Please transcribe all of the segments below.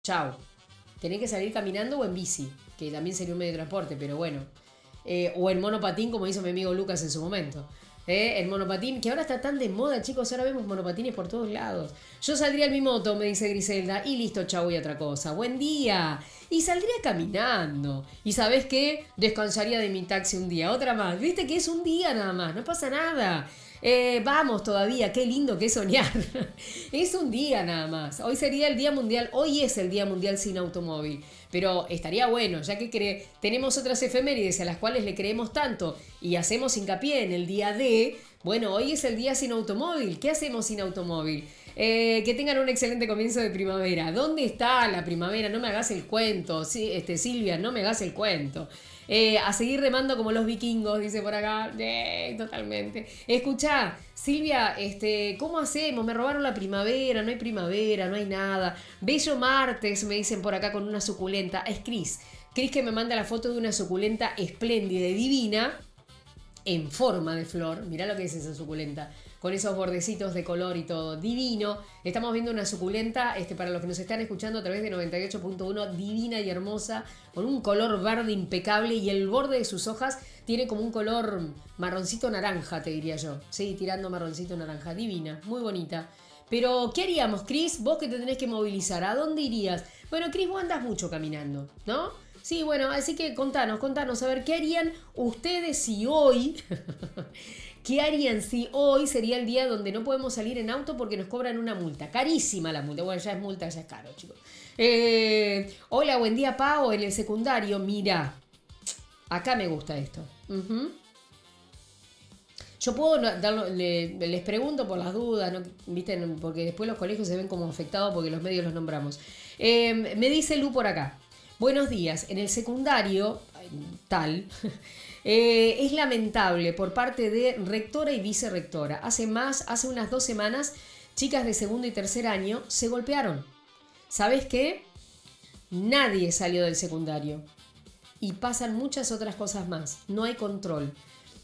Chau. Tenés que salir caminando o en bici, que también sería un medio de transporte, pero bueno. O en monopatín, como hizo mi amigo Lucas en su momento. El monopatín, que ahora está tan de moda, chicos, ahora vemos monopatines por todos lados. Yo saldría en mi moto, me dice Griselda, y listo, chau, y otra cosa. Buen día. Y saldría caminando. ¿Y sabés qué? Descansaría de mi taxi un día. Otra más. Viste que es un día nada más, no pasa nada. Vamos todavía, qué lindo que es soñar. Es un día nada más. Hoy sería el Día Mundial, hoy es el Día Mundial sin automóvil. Pero estaría bueno, ya que tenemos otras efemérides a las cuales le creemos tanto y hacemos hincapié en el día de, bueno, hoy es el día sin automóvil. ¿Qué hacemos sin automóvil? Que tengan un excelente comienzo de primavera. ¿Dónde está la primavera? No me hagas el cuento, sí, Silvia, no me hagas el cuento. A seguir remando como los vikingos, dice por acá. Totalmente. Escuchá, Silvia, ¿cómo hacemos? Me robaron la primavera, no hay nada. Bello martes, me dicen por acá con una suculenta. Es Cris. Cris que me manda la foto de una suculenta espléndida y divina en forma de flor. Mirá lo que es esa suculenta. Con esos bordecitos de color y todo. Divino. Estamos viendo una suculenta, para los que nos están escuchando a través de 98.1, divina y hermosa, con un color verde impecable y el borde de sus hojas tiene como un color marroncito naranja, te diría yo. Sí, tirando marroncito naranja. Divina, muy bonita. Pero, ¿qué haríamos, Cris? Vos que te tenés que movilizar, ¿a dónde irías? Bueno, Cris, vos andás mucho caminando, ¿no? Sí, bueno, así que contanos, a ver, ¿qué harían ustedes si hoy, qué harían si hoy sería el día donde no podemos salir en auto porque nos cobran una multa? Carísima la multa, bueno, ya es multa, ya es caro, chicos. Hola, buen día, Pau, en el secundario, mira, acá me gusta esto. Yo puedo les pregunto por las dudas, ¿no? ¿Viste? Porque después los colegios se ven como afectados porque los medios los nombramos. Me dice Lu por acá. Buenos días. En el secundario, tal, es lamentable por parte de rectora y vicerrectora. Hace unas 2 semanas, chicas de segundo y tercer año se golpearon. ¿Sabes qué? Nadie salió del secundario. Y pasan muchas otras cosas más. No hay control.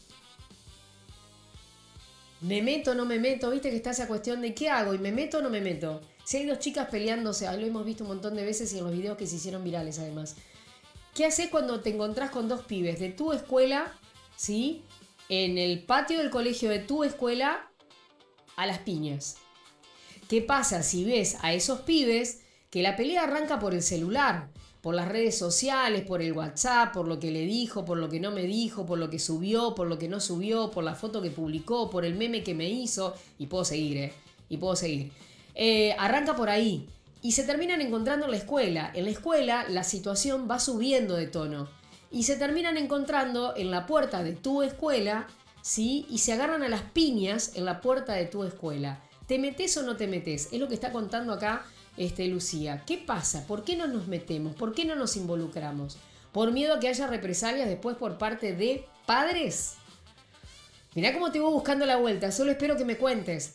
Me meto, no me meto, viste que está esa cuestión de ¿qué hago? ¿Y me meto o no me meto? Si hay dos chicas peleándose, lo hemos visto un montón de veces y en los videos que se hicieron virales además. ¿Qué haces cuando te encontrás con dos pibes de tu escuela, ¿sí? En el patio del colegio de tu escuela, a las piñas? ¿Qué pasa si ves a esos pibes que la pelea arranca por el celular? Por las redes sociales, por el WhatsApp, por lo que le dijo, por lo que no me dijo, por lo que subió, por lo que no subió, por la foto que publicó, por el meme que me hizo. Y puedo seguir, Y puedo seguir. Arranca por ahí. Y se terminan encontrando en la escuela. En la escuela la situación va subiendo de tono. Y se terminan encontrando en la puerta de tu escuela, ¿sí? Y se agarran a las piñas en la puerta de tu escuela. ¿Te metes o no te metes? Es lo que está contando acá Lucía. ¿Qué pasa? ¿Por qué no nos metemos? ¿Por qué no nos involucramos? ¿Por miedo a que haya represalias después por parte de padres? Mirá cómo te voy buscando la vuelta. Solo espero que me cuentes.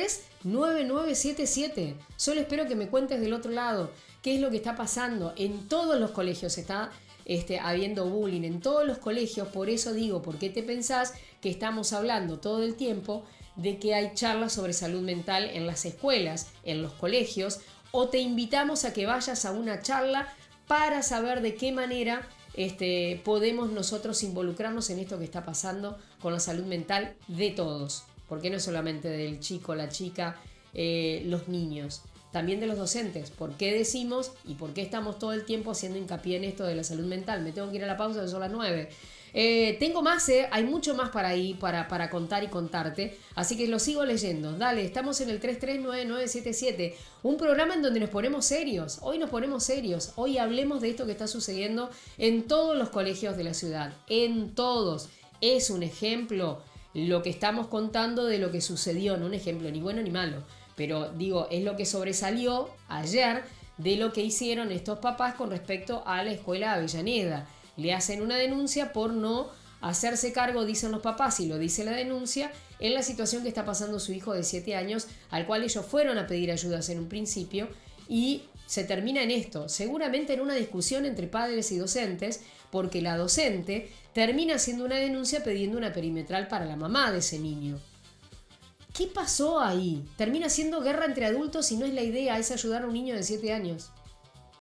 339977. Solo espero que me cuentes del otro lado. ¿Qué es lo que está pasando? En todos los colegios está habiendo bullying. En todos los colegios. Por eso digo, ¿por qué te pensás que estamos hablando todo el tiempo de que hay charlas sobre salud mental en las escuelas, en los colegios? O te invitamos a que vayas a una charla para saber de qué manera podemos nosotros involucrarnos en esto que está pasando con la salud mental de todos. Porque no solamente del chico, la chica, los niños, también de los docentes. ¿Por qué decimos y por qué estamos todo el tiempo haciendo hincapié en esto de la salud mental? Me tengo que ir a la pausa, son las 9. Tengo más, hay mucho más para ahí para contar y contarte, así que lo sigo leyendo. Dale, estamos en el 339977, un programa en donde nos ponemos serios. Hoy nos ponemos serios, hoy hablemos de esto que está sucediendo en todos los colegios de la ciudad, en todos. Es un ejemplo lo que estamos contando de lo que sucedió, no un ejemplo ni bueno ni malo, pero digo, es lo que sobresalió ayer de lo que hicieron estos papás con respecto a la escuela Avellaneda. Le hacen una denuncia por no hacerse cargo, dicen los papás, y lo dice la denuncia, en la situación que está pasando su hijo de 7 años, al cual ellos fueron a pedir ayudas en un principio, y se termina en esto, seguramente en una discusión entre padres y docentes, porque la docente termina haciendo una denuncia pidiendo una perimetral para la mamá de ese niño. ¿Qué pasó ahí? Termina siendo guerra entre adultos y no es la idea, es ayudar a un niño de 7 años.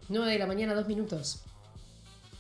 9 de la mañana, 2 minutos.